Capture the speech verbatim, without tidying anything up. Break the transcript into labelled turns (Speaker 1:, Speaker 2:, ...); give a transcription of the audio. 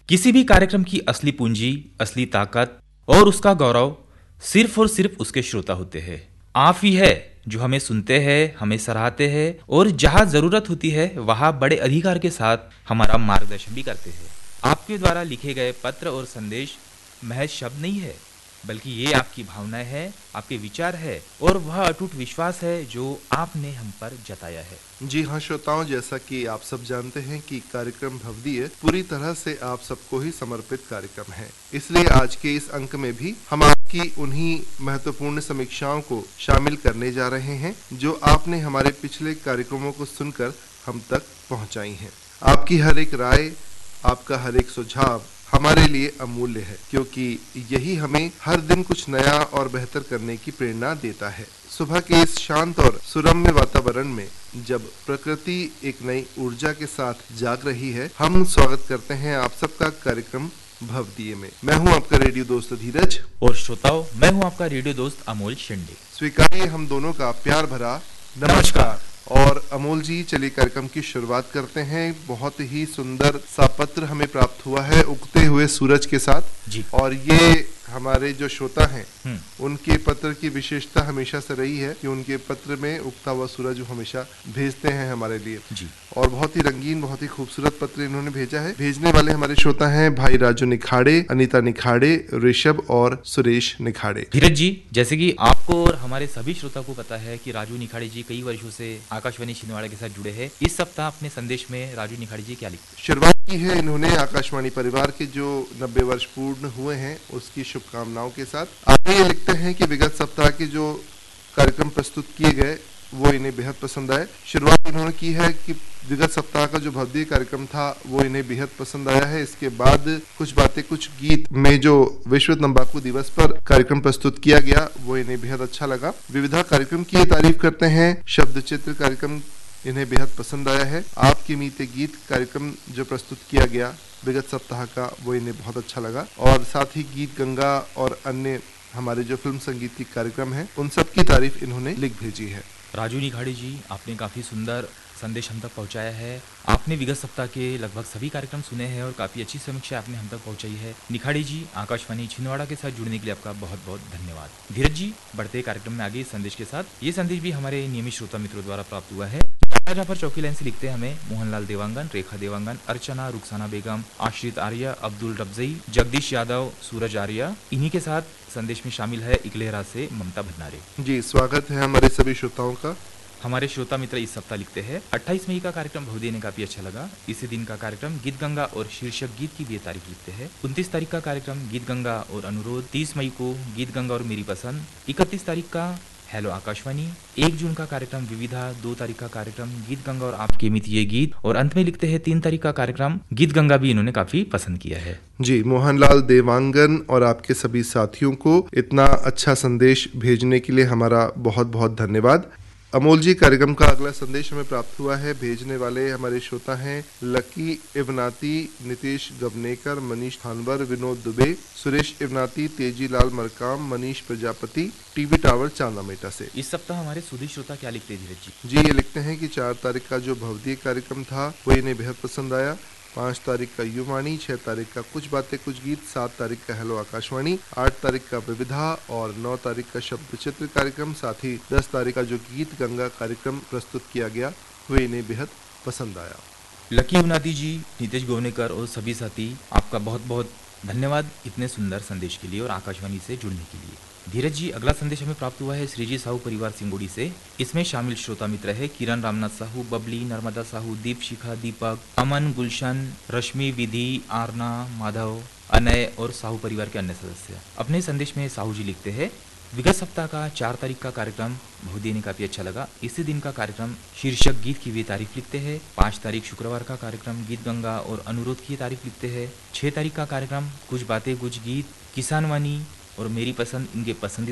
Speaker 1: किसी भी कार्यक्रम की असली पूंजी, असली ताकत और उसका गौरव सिर्फ और सिर्फ उसके श्रोता होते हैं। आप ही है जो हमें सुनते हैं, हमें सराहते हैं और जहां जरूरत होती है वहां बड़े अधिकार के साथ हमारा मार्गदर्शन भी करते हैं। आपके द्वारा लिखे गए पत्र और संदेश महज शब्द नहीं है, बल्कि ये आपकी भावनाएं है, आपके विचार है और वह अटूट विश्वास है जो आपने हम पर जताया है।
Speaker 2: जी हाँ श्रोताओं, जैसा कि आप सब जानते हैं कि कार्यक्रम भवदीय पूरी तरह से आप सबको ही समर्पित कार्यक्रम है। इसलिए आज के इस अंक में भी हम आपकी उन्हीं महत्वपूर्ण समीक्षाओं को शामिल करने जा रहे हैं जो आपने हमारे पिछले कार्यक्रमों को सुनकर हम तक पहुंचाई हैं। आपकी हर एक राय, आपका हर एक सुझाव हमारे लिए अमूल्य है, क्योंकि यही हमें हर दिन कुछ नया और बेहतर करने की प्रेरणा देता है। सुबह के इस शांत और सुरम्य वातावरण में जब प्रकृति एक नई ऊर्जा के साथ जाग रही है, हम स्वागत करते हैं आप सबका कार्यक्रम भवदीय में। मैं हूं आपका रेडियो दोस्त धीरज
Speaker 1: और श्रोताओं, मैं हूं आपका रेडियो दोस्त अमोल शिंदे।
Speaker 2: स्वीकारिए हम दोनों का प्यार भरा नमस्कार। और अमोल जी, चलिए कार्यक्रम की शुरुआत करते हैं। बहुत ही सुंदर सा पत्र हमें प्राप्त हुआ है उगते हुए सूरज के साथ
Speaker 1: जी।
Speaker 2: और ये हमारे जो श्रोता हैं उनके पत्र की विशेषता हमेशा से रही है कि उनके पत्र में उगता हुआ सूरज हमेशा भेजते हैं हमारे लिए
Speaker 1: जी।
Speaker 2: और बहुत ही रंगीन, बहुत ही खूबसूरत पत्र इन्होंने भेजा है। भेजने वाले हमारे श्रोता हैं भाई राजू निखाड़े, अनीता निखाड़े, ऋषभ और सुरेश निखाड़े।
Speaker 1: धीरज जी, जैसे कि आपको और हमारे सभी श्रोता को पता है कि राजू निखाड़े जी कई वर्षों से आकाशवाणी छिंदवाड़ा के साथ जुड़े हैं। इस सप्ताह अपने संदेश में राजू निखाड़े जी क्या लिखते हैं?
Speaker 2: शुरुआत की है इन्होंने आकाशवाणी परिवार के जो नब्बे वर्ष पूर्ण हुए हैं उसकी शुभकामनाओं के साथ। आगे ये लिखते हैं कि विगत सप्ताह के जो कार्यक्रम प्रस्तुत किए गए वो इन्हें बेहद पसंद आए। शुरुआत इन्होंने की है कि विगत सप्ताह का जो भवदीय कार्यक्रम था वो इन्हें बेहद पसंद आया है। इसके बाद कुछ बातें कुछ गीत में जो विश्व तंबाकू दिवस पर कार्यक्रम प्रस्तुत किया गया वो इन्हें बेहद अच्छा लगा। विविधा कार्यक्रम की ये तारीफ करते हैं। शब्द चित्र कार्यक्रम इन्हें बेहद पसंद आया है। आपके मीते गीत कार्यक्रम जो प्रस्तुत किया गया विगत सप्ताह का वो इन्हें बहुत अच्छा लगा और साथ ही गीत गंगा और अन्य हमारे जो फिल्म संगीत की कार्यक्रम है उन सब की तारीफ इन्होंने लिख भेजी है।
Speaker 1: राजू निखाड़े जी, आपने काफी सुंदर संदेश हम तक पहुंचाया है। आपने विगत सप्ताह के लगभग सभी कार्यक्रम सुने हैं और काफी अच्छी समीक्षा आपने हम तक पहुंचाई है। निखाड़े जी, आकाशवाणी छिंदवाड़ा के साथ जुड़ने के लिए आपका बहुत बहुत धन्यवाद। धीरज जी, बढ़ते कार्यक्रम में आगे इस संदेश के साथ। ये संदेश भी हमारे नियमित श्रोता मित्रों द्वारा प्राप्त हुआ है। पर चौकी लाइन से लिखते हैं हमें मोहनलाल देवांगन, रेखा देवांगन, अर्चना, रुखसाना बेगम, आश्रित आर्य, अब्दुल रब्जई, जगदीश यादव, सूरज आर्य। इन्हीं के साथ संदेश में शामिल है इकलेहरा से ममता भंडारे।
Speaker 2: जी, स्वागत है हमारे सभी श्रोताओं का।
Speaker 1: हमारे श्रोता मित्र इस सप्ताह लिखते हैं अट्ठाईस मई का कार्यक्रम भवदीय ने काफी अच्छा लगा। इसी दिन का कार्यक्रम गीत गंगा और शीर्षक गीत की भी तारीफ लिखते हैं। उनतीस तारीख का कार्यक्रम गीत गंगा और अनुरोध, तीस मई को गीत गंगा और मेरी पसंद, इकतीस तारीख का हेलो आकाशवाणी, एक जून का कार्यक्रम विविधा, दो तारीख का कार्यक्रम गीत गंगा और आपके मितीय गीत और अंत में लिखते हैं तीन तारीख का कार्यक्रम गीत गंगा भी इन्होंने काफी पसंद किया है।
Speaker 2: जी, मोहनलाल देवांगन और आपके सभी साथियों को इतना अच्छा संदेश भेजने के लिए हमारा बहुत बहुत धन्यवाद। अमोल जी, कार्यक्रम का अगला संदेश हमें प्राप्त हुआ है। भेजने वाले हमारे श्रोता हैं लकी इवनाती, नितेश गवनेकर, मनीष थानवर, विनोद दुबे, सुरेश इवनाती, तेजी लाल मरकाम, मनीष प्रजापति, टीवी टावर चांदामेटा से।
Speaker 1: इस सप्ताह हमारे सुधी श्रोता क्या लिखते हैं धीरज जी?
Speaker 2: जी, ये लिखते हैं कि चार तारीख का जो भवदीय कार्यक्रम था वो इन्हें बेहद पसंद आया। पाँच तारीख का युवाणी, छह तारीख का कुछ बातें कुछ गीत, सात तारीख का हेलो आकाशवाणी, आठ तारीख का विविधा और नौ तारीख का शब्द चित्र कार्यक्रम, साथ ही दस तारीख का जो गीत गंगा कार्यक्रम प्रस्तुत किया गया वो इन्हें बेहद पसंद आया।
Speaker 1: लकी उनादी जी, नितेश गोवनेकर और सभी साथी, आपका बहुत बहुत धन्यवाद इतने सुंदर संदेश के लिए और आकाशवाणी से जुड़ने के लिए। धीरज जी, अगला संदेश हमें प्राप्त हुआ है श्रीजी साहू परिवार सिंगोड़ी से। इसमें शामिल श्रोता मित्र है किरण रामनाथ साहू, बबली, नर्मदा साहू, दीप शिखा, दीपक, अमन, गुलशन, रश्मि, विधि, आरना, माधव, अनय और साहू परिवार के अन्य सदस्य। अपने संदेश में साहू जी लिखते हैं विगत सप्ताह का चार तारीख का कार्यक्रम भवदीय ने काफी अच्छा लगा। इसी दिन का कार्यक्रम शीर्षक गीत की भी तारीफ लिखते हैं। पाँच तारीख शुक्रवार का कार्यक्रम गीत गंगा और अनुरोध की तारीफ लिखते हैं। छह तारीख का कार्यक्रम कुछ बातें कुछ गीत, किसान वाणी और मेरी पसंद इनके पसंदीदा